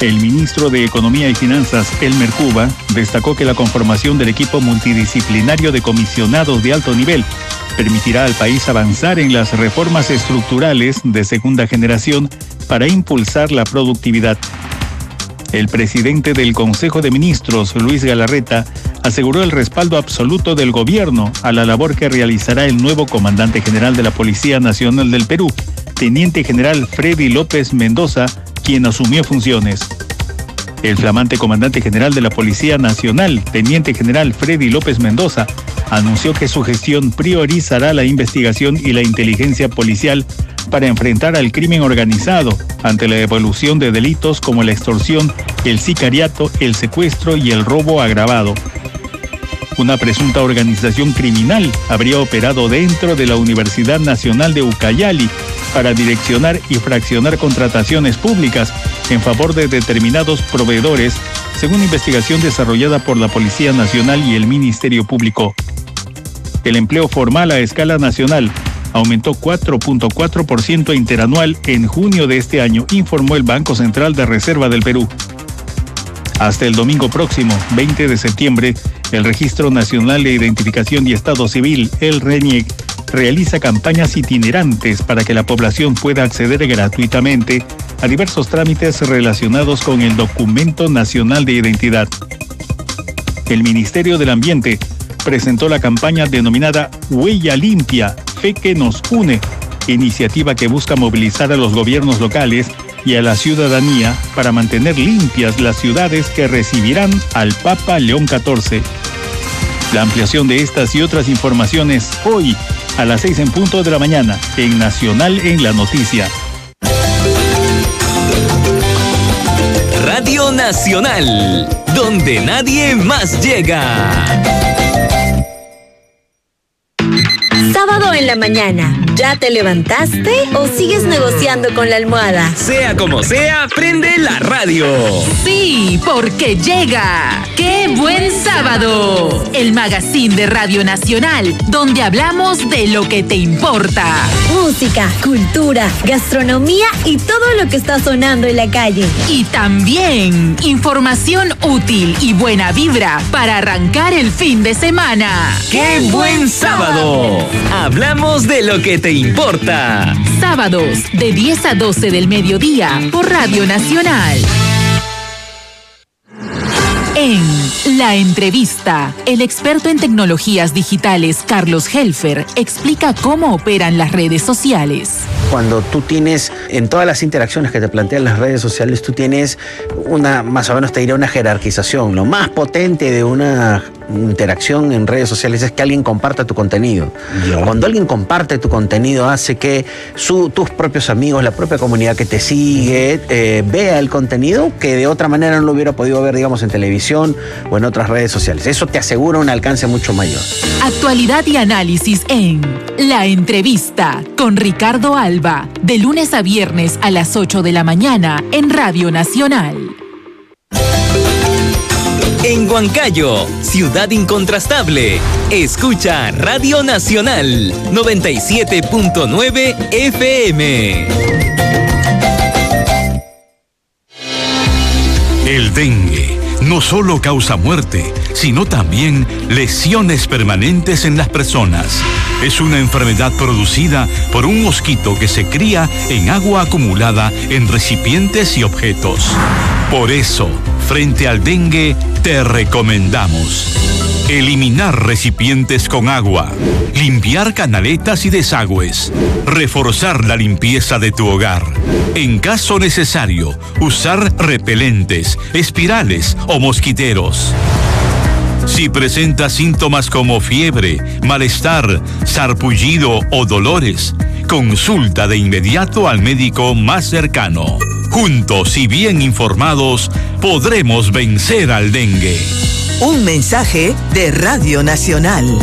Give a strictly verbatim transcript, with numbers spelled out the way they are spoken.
El ministro de Economía y Finanzas, Elmer Cuba, destacó que la conformación del equipo multidisciplinario de comisionados de alto nivel permitirá al país avanzar en las reformas estructurales de segunda generación para impulsar la productividad. El presidente del Consejo de Ministros, Luis Galarreta, aseguró el respaldo absoluto del gobierno a la labor que realizará el nuevo comandante general de la Policía Nacional del Perú, teniente general Freddy López Mendoza, quien asumió funciones. El flamante comandante general de la Policía Nacional, teniente general Freddy López Mendoza, anunció que su gestión priorizará la investigación y la inteligencia policial para enfrentar al crimen organizado ante la evolución de delitos como la extorsión, el sicariato, el secuestro y el robo agravado. Una presunta organización criminal habría operado dentro de la Universidad Nacional de Ucayali para direccionar y fraccionar contrataciones públicas en favor de determinados proveedores, según investigación desarrollada por la Policía Nacional y el Ministerio Público. El empleo formal a escala nacional aumentó cuatro punto cuatro por ciento interanual en junio de este año, informó el Banco Central de Reserva del Perú. Hasta el domingo próximo, veinte de septiembre, el Registro Nacional de Identificación y Estado Civil, el RENIEC, realiza campañas itinerantes para que la población pueda acceder gratuitamente a diversos trámites relacionados con el Documento Nacional de Identidad. El Ministerio del Ambiente presentó la campaña denominada Huella Limpia, Fe que nos une, iniciativa que busca movilizar a los gobiernos locales y a la ciudadanía para mantener limpias las ciudades que recibirán al Papa León catorce. La ampliación de estas y otras informaciones hoy a las seis en punto de la mañana en Nacional en la Noticia. Radio Nacional, donde nadie más llega. Sábado en la mañana, ¿ya te levantaste o sigues negociando con la almohada? Sea como sea, prende la radio. Sí, porque llega ¡Qué buen sábado! El magazine de Radio Nacional, donde hablamos de lo que te importa. Música, cultura, gastronomía y todo lo que está sonando en la calle. Y también información útil y buena vibra para arrancar el fin de semana. ¡Qué buen sábado! Hablamos de lo que te importa. Sábados de diez a doce del mediodía por Radio Nacional. En La Entrevista, el experto en tecnologías digitales Carlos Helfer explica cómo operan las redes sociales. Cuando tú tienes, en todas las interacciones que te plantean las redes sociales, tú tienes una, más o menos te diré una jerarquización. Lo más potente de una interacción en redes sociales es que alguien comparta tu contenido. Yeah. Cuando alguien comparte tu contenido hace que su, tus propios amigos, la propia comunidad que te sigue, eh, vea el contenido que de otra manera no lo hubiera podido ver, digamos, en televisión o en otras redes sociales. Eso te asegura un alcance mucho mayor. Actualidad y análisis en La Entrevista con Ricardo Alba, de lunes a viernes a las ocho de la mañana en Radio Nacional. En Huancayo, ciudad incontrastable, escucha Radio Nacional noventa y siete punto nueve F M. El dengue no solo causa muerte, sino también lesiones permanentes en las personas. Es una enfermedad producida por un mosquito que se cría en agua acumulada en recipientes y objetos. Por eso, frente al dengue, te recomendamos eliminar recipientes con agua, limpiar canaletas y desagües, reforzar la limpieza de tu hogar. En caso necesario, usar repelentes, espirales o mosquiteros. Si presenta síntomas como fiebre, malestar, sarpullido o dolores, consulta de inmediato al médico más cercano. Juntos y bien informados, podremos vencer al dengue. Un mensaje de Radio Nacional.